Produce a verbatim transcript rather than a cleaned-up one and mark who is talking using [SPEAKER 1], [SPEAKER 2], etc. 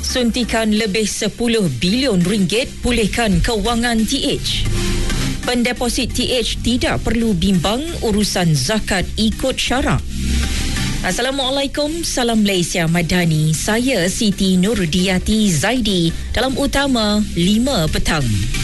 [SPEAKER 1] Suntikan lebih sepuluh bilion ringgit pulihkan kewangan T H. Pendeposit T H tidak perlu bimbang urusan zakat ikut syarak. Assalamualaikum, salam Malaysia Madani. Saya Siti Nurdiati Zaidi dalam Utama lima petang.